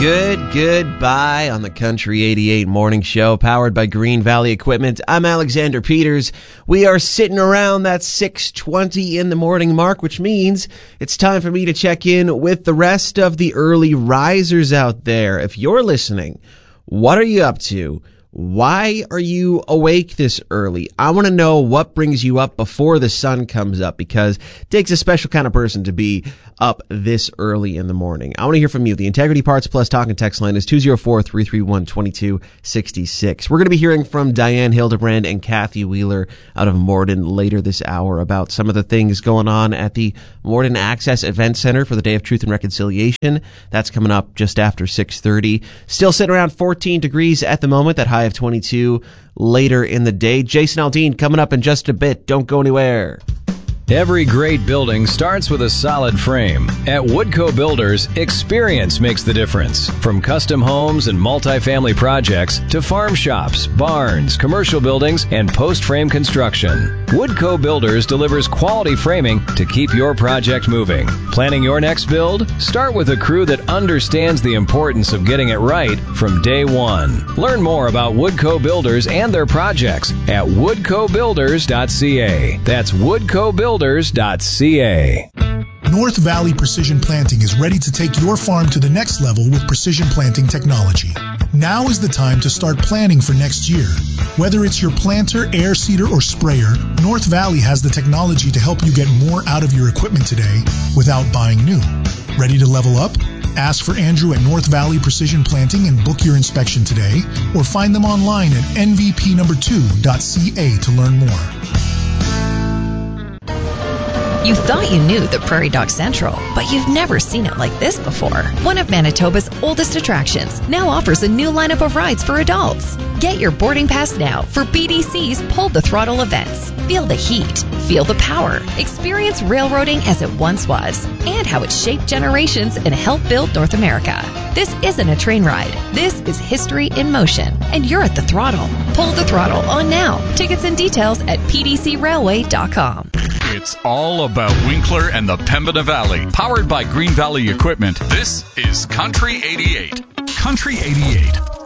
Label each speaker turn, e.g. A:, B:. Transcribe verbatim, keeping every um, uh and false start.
A: Good, goodbye on the Country eighty-eight Morning Show, powered by Green Valley Equipment. I'm Alexander Peters. We are sitting around that six twenty in the morning mark, which means it's time for me to check in with the rest of the early risers out there. If you're listening, what are you up to? Why are you awake this early? I want to know what brings you up before the sun comes up, because it takes a special kind of person to be up this early in the morning. I want to hear from you. The Integrity Parts Plus talk and text line is two oh four, three three one, two two six six. We're going to be hearing from Diane Hildebrand and Kathy Wheeler out of Morden later this hour about some of the things going on at the Morden Access Event Center for the Day of Truth and Reconciliation. That's coming up just after six thirty. Still sitting around fourteen degrees at the moment, that high of twenty-two later in the day. Jason Aldean coming up in just a bit. Don't go anywhere.
B: Every great building starts with a solid frame. At Woodco Builders, experience makes the difference. From custom homes and multifamily projects to farm shops, barns, commercial buildings, and post-frame construction, Woodco Builders delivers quality framing to keep your project moving. Planning your next build? Start with a crew that understands the importance of getting it right from day one. Learn more about Woodco Builders and their projects at woodco builders dot c a. That's Woodco Builders. Builders.ca.
C: North Valley Precision Planting is ready to take your farm to the next level with precision planting technology. Now is the time to start planning for next year. Whether it's your planter, air seeder, or sprayer, North Valley has the technology to help you get more out of your equipment today without buying new. Ready to level up? Ask for Andrew at North Valley Precision Planting and book your inspection today, or find them online at N V P number two dot C A to learn more.
D: You thought you knew the Prairie Dog Central, but you've never seen it like this before. One of Manitoba's oldest attractions now offers a new lineup of rides for adults. Get your boarding pass now for B D C's Pull the Throttle events. Feel the heat, feel the power, experience railroading as it once was, and how it shaped generations and helped build North America. This isn't a train ride. This is history in motion, and you're at the throttle. Pull the Throttle on now. Tickets and details at p d c railway dot com.
E: It's all about Winkler and the Pembina Valley. Powered by Green Valley Equipment, this is Country eighty-eight. Country eighty-eight.